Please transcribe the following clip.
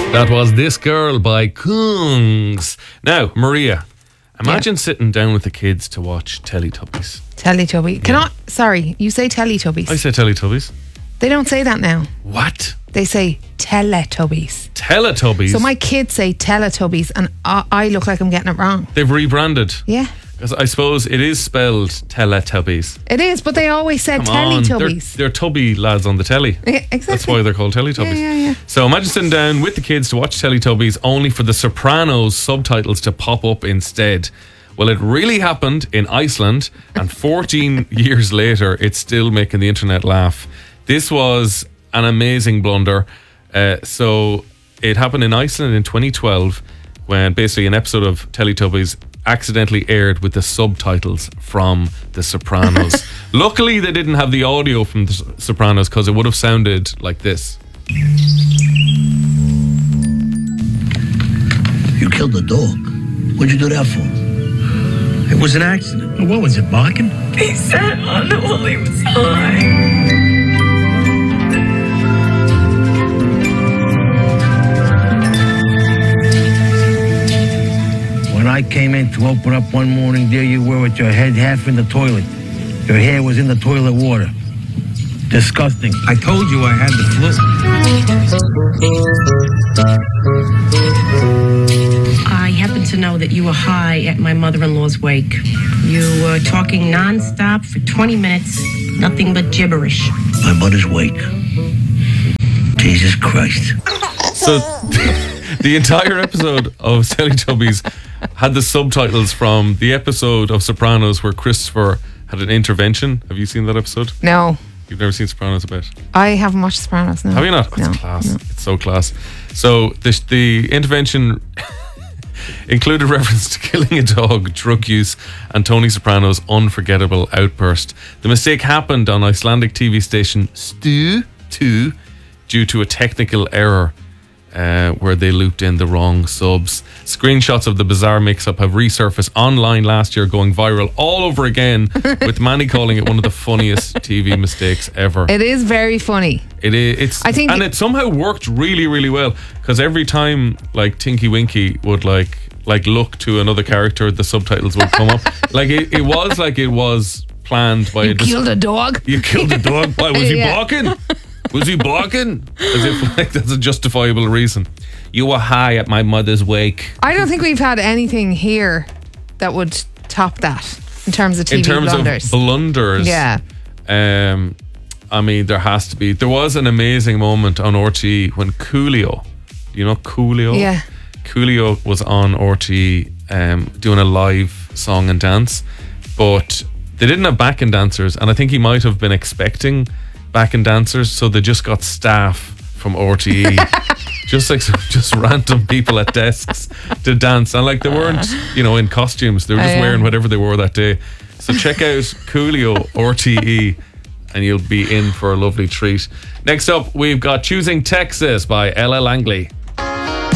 That was This Girl by Kungs. Now, Maria, imagine sitting down with the kids to watch Teletubbies. Teletubby. Sorry, you say Teletubbies. I say Teletubbies. They don't say that now. What? They say Teletubbies. Teletubbies? So my kids say Teletubbies and I look like I'm getting it wrong. They've rebranded. Yeah. Because I suppose it is spelled Teletubbies. It is, but they always said Teletubbies. They're tubby lads on the telly. Yeah, exactly. That's why they're called Teletubbies. Yeah. So imagine sitting down with the kids to watch Teletubbies only for the Sopranos subtitles to pop up instead. Well, it really happened in Iceland, and 14 years later, it's still making the internet laugh. This was an amazing blunder. So it happened in Iceland in 2012 when basically an episode of Teletubbies accidentally aired with the subtitles from The Sopranos. Luckily, they didn't have the audio from The Sopranos because it would have sounded like this. You killed the dog. What'd you do that for? It was an accident. What was it, barking? He sat on it while he was high. When I came in to open up one morning, there you were with your head half in the toilet. Your hair was in the toilet water. Disgusting. I told you I had the flu. I happen to know that you were high at my mother-in-law's wake. You were talking non-stop for 20 minutes, nothing but gibberish. My mother's wake. Jesus Christ. So the entire episode of Teletubbies had the subtitles from the episode of Sopranos where Christopher had an intervention. Have you seen that episode? No. You've never seen Sopranos, I bet. I haven't watched Sopranos, no. Have you not? No, It's class. no. It's so class. So the intervention included reference to killing a dog, drug use, and Tony Soprano's unforgettable outburst. The mistake happened on Icelandic TV station Stu 2 due to a technical error where they looped in the wrong subs. Screenshots of the bizarre mix-up have resurfaced online last year, going viral all over again, with many calling it one of the funniest TV mistakes ever. It is very funny. It is. I think, and it somehow worked really, really well, because every time like Tinky Winky would like look to another character, the subtitles would come up. Like it was planned by. You killed a dog. You killed a dog. Why was he Yeah. barking? Was he barking? As if like that's a justifiable reason. You were high at my mother's wake. I don't think we've had anything here that would top that in terms of TV In terms blunders. of blunders, Yeah. I mean, there has to be. There was an amazing moment on RTE when Coolio, you know Coolio? Yeah. Coolio was on RTE doing a live song and dance, but they didn't have backing dancers, and I think he might have been expecting backing dancers, so they just got staff from RTE. just random people at desks to dance, and like they weren't in costumes, they were just wearing whatever they wore that day. So check out Coolio RTE and you'll be in for a lovely treat. Next up, we've got Choosing Texas by Ella Langley.